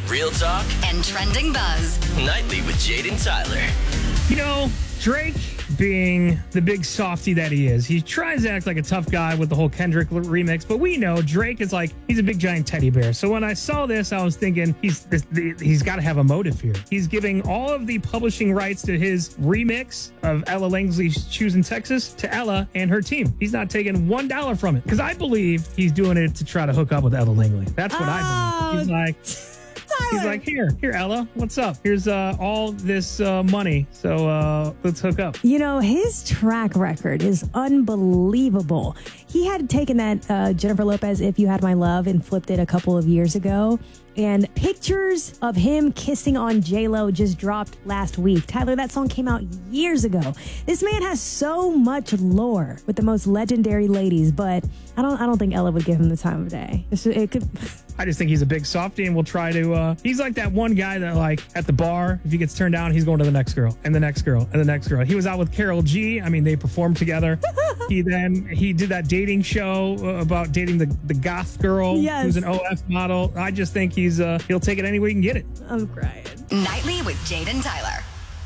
real talk, and trending buzz. Nightly with Jade and Tyler. You know, Drake, being the big softy that he is, he tries to act like a tough guy with the whole Kendrick remix, but we know Drake is like, he's a big giant teddy bear. So when I saw this, I was thinking he's got to have a motive here. He's giving all of the publishing rights to his remix of Ella Langsley's Shoes in Texas to Ella and her team. He's not taking $1 from it because I believe he's doing it to try to hook up with Ella Langley. That's what I believe. He's like... He's like, here, Ella, what's up? Here's all this money, so let's hook up. You know, his track record is unbelievable. He had taken that Jennifer Lopez, If You Had My Love, and flipped it a couple of years ago. And pictures of him kissing on J-Lo just dropped last week. Tyler, that song came out years ago. This man has so much lore with the most legendary ladies, but I don't think Ella would give him the time of day. I just think he's a big softy, and we'll try to... he's like that one guy that, like, at the bar, if he gets turned down, he's going to the next girl, and the next girl, and the next girl. He was out with Karol G. I mean, they performed together. He did that dating show about dating the goth girl who's an OF model. I just think he'll take it any way he can get it. I'm crying. Nightly with Jade and Tyler.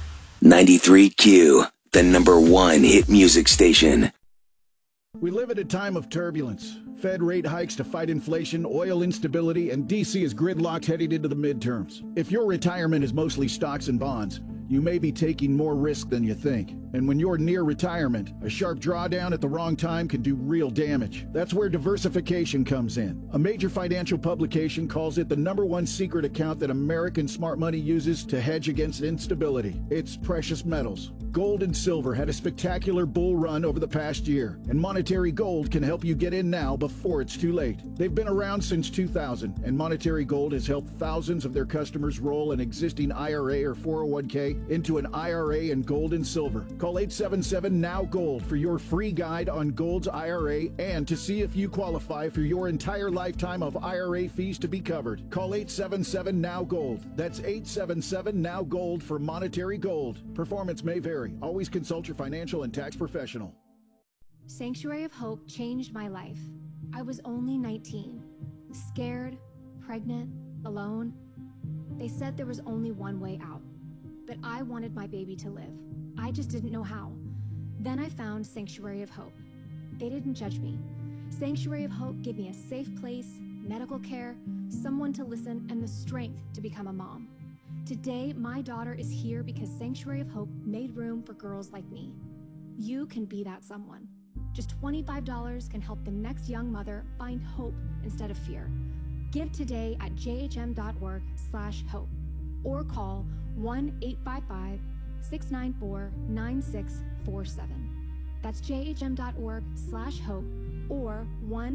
93Q, the #1 hit music station. We live at a time of turbulence. Fed rate hikes to fight inflation, oil instability, and DC is gridlocked heading into the midterms. If your retirement is mostly stocks and bonds, you may be taking more risk than you think. And when you're near retirement, a sharp drawdown at the wrong time can do real damage. That's where diversification comes in. A major financial publication calls it the #1 secret account that American smart money uses to hedge against instability. It's precious metals. Gold and silver had a spectacular bull run over the past year, and Monetary Gold can help you get in now before it's too late. They've been around since 2000, and Monetary Gold has helped thousands of their customers roll an existing IRA or 401k into an IRA in gold and silver. Call 877-NOW-GOLD for your free guide on Gold's IRA and to see if you qualify for your entire lifetime of IRA fees to be covered. Call 877-NOW-GOLD. That's 877-NOW-GOLD for Monetary Gold. Performance may vary. Always consult your financial and tax professional. Sanctuary of Hope changed my life. I was only 19, scared, pregnant, alone. They said there was only one way out, but I wanted my baby to live. I just didn't know how. Then I found Sanctuary of Hope. They didn't judge me. Sanctuary of Hope gave me a safe place, medical care, someone to listen, and the strength to become a mom. Today, my daughter is here because Sanctuary of Hope made room for girls like me. You can be that someone. Just $25 can help the next young mother find hope instead of fear. Give today at jhm.org/hope or call 1-855-694-9647. That's jhm.org/hope or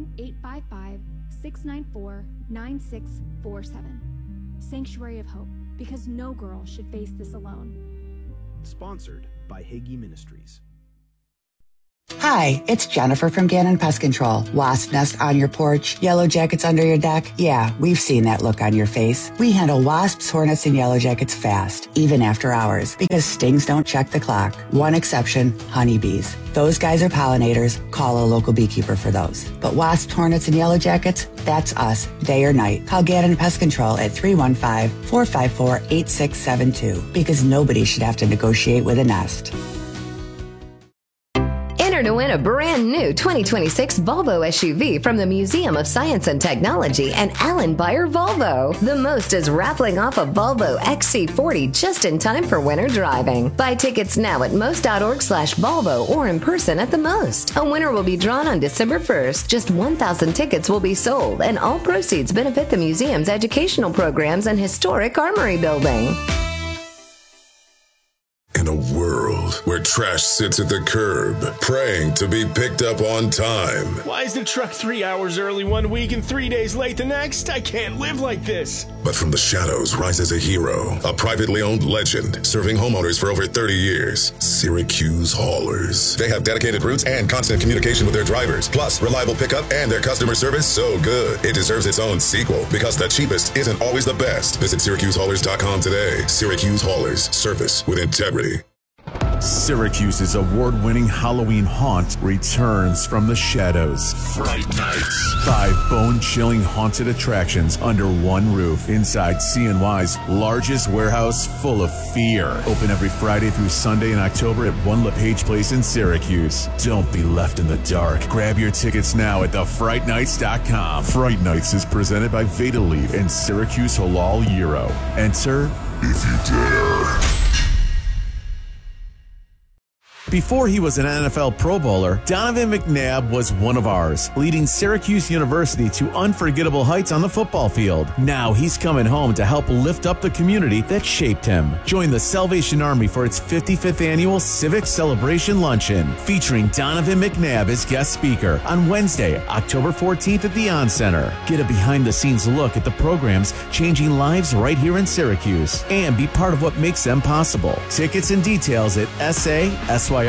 1-855-694-9647. Sanctuary of Hope, because no girl should face this alone. Sponsored by Hagee Ministries. Hi, it's Jennifer from Gannon Pest Control. Wasp nest on your porch, yellow jackets under your deck. Yeah, we've seen that look on your face. We handle wasps, hornets, and yellow jackets fast, even after hours, because stings don't check the clock. One exception, honeybees. Those guys are pollinators. Call a local beekeeper for those. But wasps, hornets, and yellow jackets, that's us, day or night. Call Gannon Pest Control at 315-454-8672, because nobody should have to negotiate with a nest. Enter to win a brand new 2026 Volvo SUV from the Museum of Science and Technology and Allen Bayer Volvo. The most is raffling off a Volvo XC40 just in time for winter driving. Buy tickets now at most.org/Volvo or in person at the Most. A winner will be drawn on December 1st. Just 1,000 tickets will be sold, and all proceeds benefit the museum's educational programs and historic armory building. In a world where trash sits at the curb, praying to be picked up on time. Why is the truck 3 hours early one week and 3 days late the next? I can't live like this. But from the shadows rises a hero, a privately owned legend, serving homeowners for over 30 years. Syracuse Haulers. They have dedicated routes and constant communication with their drivers, plus reliable pickup and their customer service so good it deserves its own sequel, because the cheapest isn't always the best. Visit SyracuseHaulers.com today. Syracuse Haulers. Service with integrity. Syracuse's award-winning Halloween haunt returns from the shadows. Fright Nights. 5 bone-chilling haunted attractions under one roof inside CNY's largest warehouse full of fear. Open every Friday through Sunday in October at One LePage Place in Syracuse. Don't be left in the dark. Grab your tickets now at thefrightnights.com. Fright Nights is presented by Vedaleaf and Syracuse Halal Gyro. Enter if you dare. Before he was an NFL Pro Bowler, Donovan McNabb was one of ours, leading Syracuse University to unforgettable heights on the football field. Now he's coming home to help lift up the community that shaped him. Join the Salvation Army for its 55th annual Civic Celebration Luncheon, featuring Donovan McNabb as guest speaker on Wednesday, October 14th at the On Center. Get a behind-the-scenes look at the programs changing lives right here in Syracuse, and be part of what makes them possible. Tickets and details at SYR.org.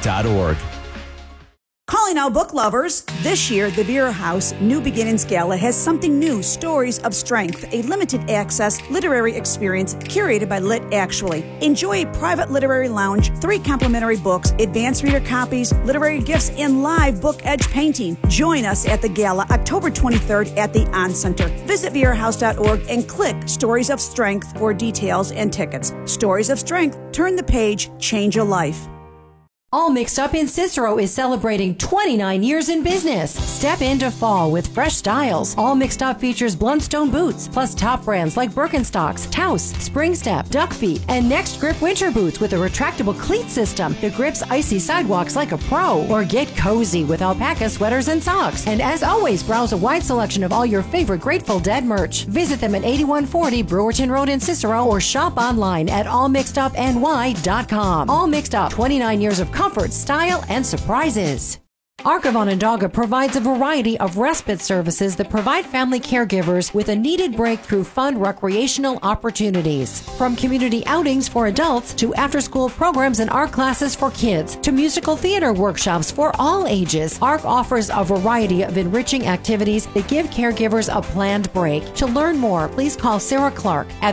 Calling all book lovers. This year, the Vera House New Beginnings Gala has something new, Stories of Strength, a limited access literary experience curated by Lit Actually. Enjoy a private literary lounge, 3 complimentary books, advanced reader copies, literary gifts, and live book edge painting. Join us at the gala October 23rd at the On Center. Visit verahouse.org and click Stories of Strength for details and tickets. Stories of Strength. Turn the page, change a life. All Mixed Up in Cicero is celebrating 29 years in business. Step into fall with fresh styles. All Mixed Up features Blundstone boots, plus top brands like Birkenstocks, Taos, Spring Step, Duck Feet, and Next Grip winter boots with a retractable cleat system that grips icy sidewalks like a pro. Or get cozy with alpaca sweaters and socks. And as always, browse a wide selection of all your favorite Grateful Dead merch. Visit them at 8140 Brewerton Road in Cicero or shop online at allmixedupny.com. All Mixed Up, 29 years of comfort, style, and surprises. Arc of Onondaga provides a variety of respite services that provide family caregivers with a needed break through fun recreational opportunities. From community outings for adults to after-school programs and art classes for kids to musical theater workshops for all ages, Arc offers a variety of enriching activities that give caregivers a planned break. To learn more, please call Sarah Clark at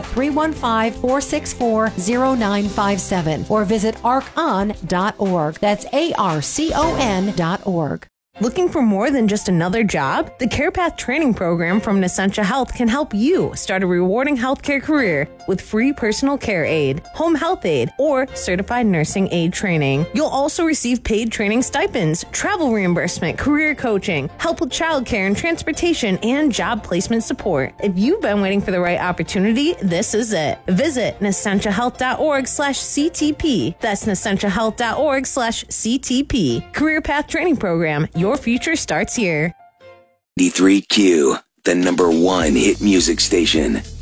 315-464-0957 or visit arcon.org. That's ARCON.org. Looking for more than just another job? The CarePath training program from Nessentia Health can help you start a rewarding healthcare career with free personal care aid, home health aid, or certified nursing aid training. You'll also receive paid training stipends, travel reimbursement, career coaching, help with childcare and transportation, and job placement support. If you've been waiting for the right opportunity, this is it. Visit NessentiaHealth.org/CTP. That's NessentiaHealth.org/CTP. Career Path Training Program. Your future starts here. 93Q, the #1 hit music station.